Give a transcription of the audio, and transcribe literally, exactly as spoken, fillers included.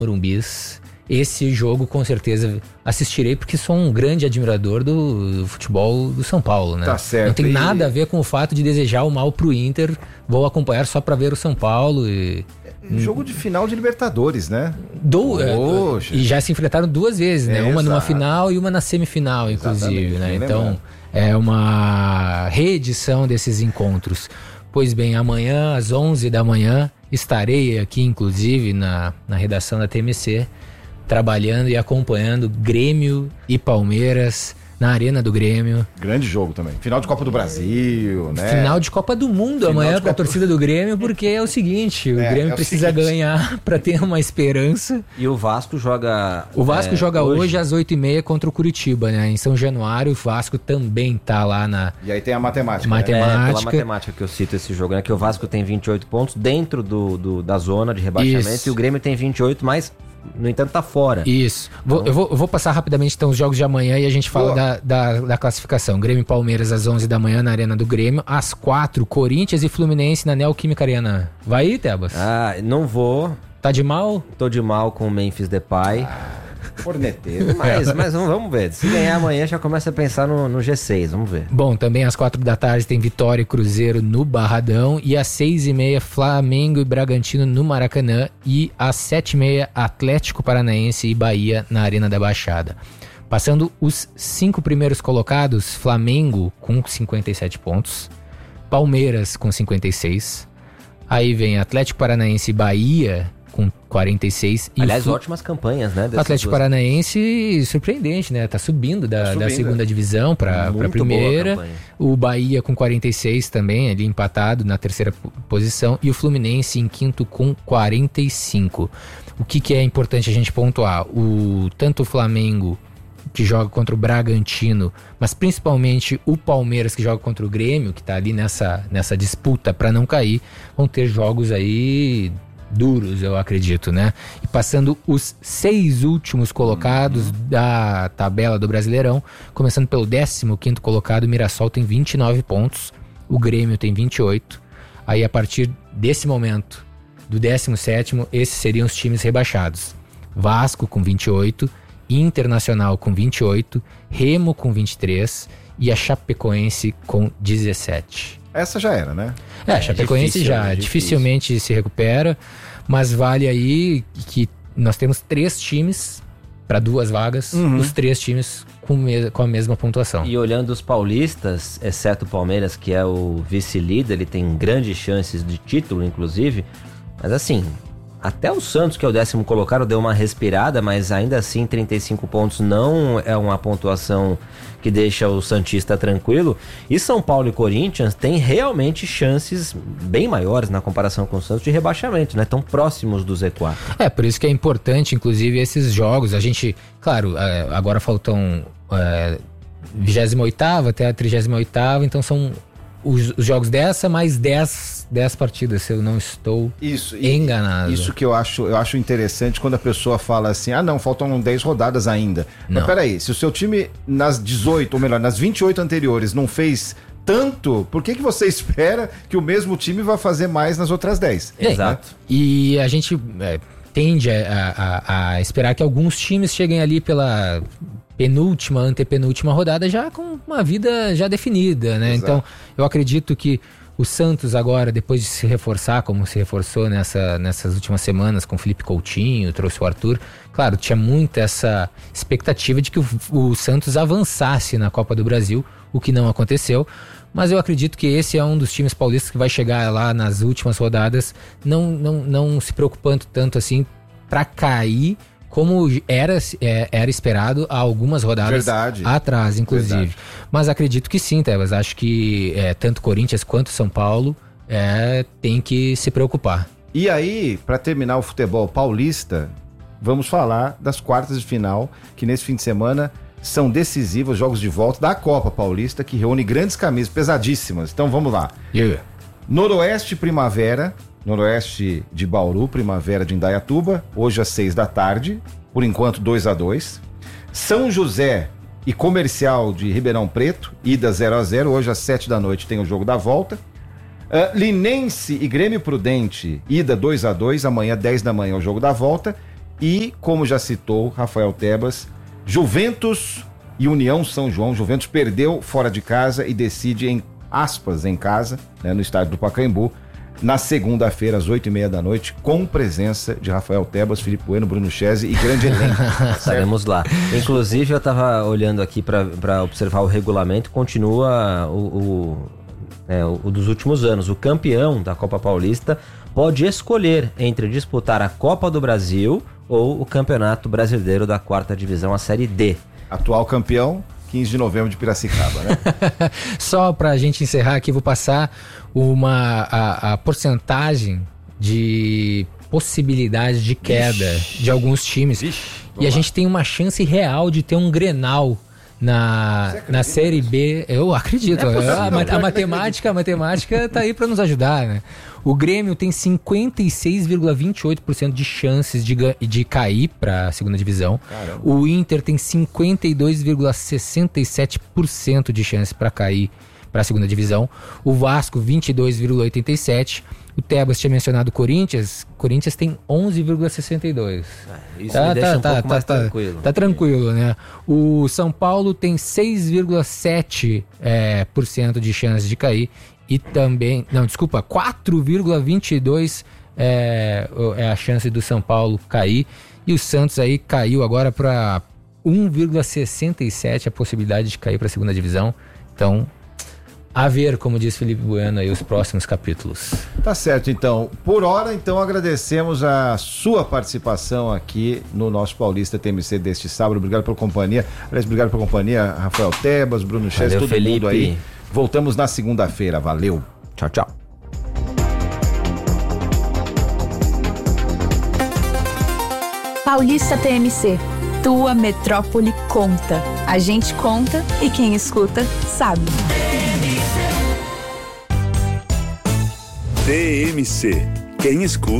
Morumbis. Esse jogo com certeza assistirei, porque sou um grande admirador do, do futebol do São Paulo, né? Tá certo. Não tem e... nada a ver com o fato de desejar o mal pro Inter. Vou acompanhar só pra ver o São Paulo e... Jogo de final de Libertadores, né? Do, Poxa. E já se enfrentaram duas vezes, né? É, uma exato. numa final e uma na semifinal, inclusive, né? Então, lembrar. é uma reedição desses encontros. Pois bem, amanhã às onze da manhã estarei aqui, inclusive, na, na redação da T M C, trabalhando e acompanhando Grêmio e Palmeiras na Arena do Grêmio. Grande jogo também. Final de Copa do Brasil, né? Final de Copa do Mundo Final amanhã para a Copa... torcida do Grêmio, porque é o seguinte, o é, Grêmio é o precisa seguinte. ganhar para ter uma esperança. E o Vasco joga... O Vasco é, joga hoje, hoje às oito e meia contra o Curitiba, né? Em São Januário, o Vasco também tá lá na... E aí tem a matemática. Matemática. Né? É pela matemática que eu cito esse jogo, né? Que o Vasco tem vinte e oito pontos dentro do, do, da zona de rebaixamento. Isso. E o Grêmio tem vinte e oito, mas... No entanto, tá fora. Isso. Vou, eu, vou, eu vou passar rapidamente então os jogos de amanhã e a gente fala da, da, da classificação. Grêmio e Palmeiras às onze da manhã na Arena do Grêmio. Às quatro, Corinthians e Fluminense na Neoquímica Arena. Vai aí, Tebas? Ah, não vou. Tá de mal? Tô de mal com o Memphis Depay. Ah, corneteiro. Mas, mas vamos ver. Se ganhar amanhã, já começa a pensar no, no G seis. Vamos ver. Bom, também às quatro da tarde tem Vitória e Cruzeiro no Barradão. E às seis e meia, Flamengo e Bragantino no Maracanã. E às sete e meia, Atlético Paranaense e Bahia na Arena da Baixada. Passando os cinco primeiros colocados, Flamengo com cinquenta e sete pontos. Palmeiras com cinquenta e seis. Aí vem Atlético Paranaense e Bahia com quarenta e seis. E Aliás, Flu... ótimas campanhas, né? O Atlético duas... Paranaense, surpreendente, né? Tá subindo da, tá subindo, da segunda é. divisão para a primeira. O Bahia com quarenta e seis também, ali empatado na terceira posição. E o Fluminense em quinto com quarenta e cinco. O que, que é importante a gente pontuar? O, tanto o Flamengo, que joga contra o Bragantino, mas principalmente o Palmeiras, que joga contra o Grêmio, que tá ali nessa, nessa disputa para não cair, vão ter jogos aí... duros, eu acredito, né? E passando os seis últimos colocados uhum. da tabela do Brasileirão, começando pelo décimo quinto colocado, o Mirassol tem vinte e nove pontos, o Grêmio tem vinte e oito. Aí a partir desse momento, do décimo sétimo, esses seriam os times rebaixados. Vasco com vinte e oito, Internacional com vinte e oito, Remo com vinte e três e a Chapecoense com dezessete. Essa já era, né? É, a Chapecoense difícil, já é dificilmente se recupera, mas vale aí que nós temos três times para duas vagas, uhum. os três times com, me- com a mesma pontuação. E olhando os paulistas, exceto o Palmeiras, que é o vice-líder, ele tem grandes chances de título, inclusive, mas assim... Até o Santos, que é o décimo colocado, deu uma respirada, mas ainda assim trinta e cinco pontos não é uma pontuação que deixa o santista tranquilo. E São Paulo e Corinthians têm realmente chances bem maiores na comparação com o Santos de rebaixamento, né? Tão próximos do Z quatro. É, por isso que é importante, inclusive, esses jogos. A gente, claro, agora faltam é, vigésima oitava até a trigésima oitava, então são... Os, os jogos dessa, mais dez, dez partidas, se eu não estou isso, enganado. Isso que eu acho, eu acho interessante quando a pessoa fala assim, ah não, faltam dez rodadas ainda. Não. Mas peraí, se o seu time nas dezoito, ou melhor, nas vinte e oito anteriores não fez tanto, por que que você espera que o mesmo time vai fazer mais nas outras dez? É, exato. Né? E a gente é, tende a, a, a esperar que alguns times cheguem ali pela... penúltima, antepenúltima rodada já com uma vida já definida, né? Exato. Então, eu acredito que o Santos agora, depois de se reforçar, como se reforçou nessa, nessas últimas semanas com o Felipe Coutinho, trouxe o Arthur, claro, tinha muito essa expectativa de que o, o Santos avançasse na Copa do Brasil, o que não aconteceu, mas eu acredito que esse é um dos times paulistas que vai chegar lá nas últimas rodadas, não, não, não se preocupando tanto assim para cair, como era, é, era esperado há algumas rodadas Verdade. atrás, inclusive. Verdade. Mas acredito que sim, Tebas. Acho que é, tanto Corinthians quanto São Paulo é, tem que se preocupar. E aí, para terminar o futebol paulista, vamos falar das quartas de final, que nesse fim de semana são decisivos, jogos de volta da Copa Paulista, que reúne grandes camisas pesadíssimas. Então vamos lá. Yeah. Noroeste Primavera... Noroeste de Bauru, Primavera de Indaiatuba, hoje às seis da tarde, por enquanto dois a dois. São José e Comercial de Ribeirão Preto, ida zero a zero, hoje às sete da noite tem o jogo da volta. Uh, Linense e Grêmio Prudente, ida dois a dois, amanhã dez da manhã o jogo da volta. E, como já citou Rafael Tebas, Juventus e União São João. Juventus perdeu fora de casa e decide em aspas em casa, né, no estádio do Pacaembu, na segunda-feira, às oito e meia da noite, com presença de Rafael Tebas, Felipe Bueno, Bruno Chese e grande elenco. Estaremos lá. Inclusive, eu estava olhando aqui para observar o regulamento, continua o, o, é, o dos últimos anos. O campeão da Copa Paulista pode escolher entre disputar a Copa do Brasil ou o Campeonato Brasileiro da quarta Divisão, a Série D. Atual campeão, quinze de novembro de Piracicaba, né? Só pra gente encerrar aqui, vou passar uma, a, a porcentagem de possibilidade de queda Ixi. de alguns times. Ixi, e a lá. gente tem uma chance real de ter um Grenal na, na Série B. Eu acredito. É possível, a, a, a matemática, a matemática tá aí para nos ajudar, né? O Grêmio tem cinquenta e seis vírgula vinte e oito por cento de chances de, de cair para a segunda divisão. Caramba. O Inter tem cinquenta e dois vírgula sessenta e sete por cento de chances para cair para a segunda divisão. O Vasco, vinte e dois vírgula oitenta e sete por cento. O Tebas tinha mencionado o Corinthians. Corinthians tem onze vírgula sessenta e dois por cento. É, isso tá, me deixa tá, um tá, pouco tá, mais tá, tranquilo. Tá tranquilo, né? O São Paulo tem seis vírgula sete por cento é, de chances de cair. E também, não, desculpa, quatro vírgula vinte e dois é, é a chance do São Paulo cair. E o Santos aí caiu agora para um vírgula sessenta e sete a possibilidade de cair para a segunda divisão. Então, a ver, como diz Felipe Bueno, aí os próximos capítulos. Tá certo, então. Por hora, então, agradecemos a sua participação aqui no nosso Paulista T M C deste sábado. Obrigado pela companhia. Aliás, obrigado pela companhia, Rafael Tebas, Bruno Chess, todo Felipe. mundo aí. Voltamos na segunda-feira. Valeu. Tchau, tchau. Paulista T M C. Tua metrópole conta. A gente conta e quem escuta sabe. T M C. Quem escuta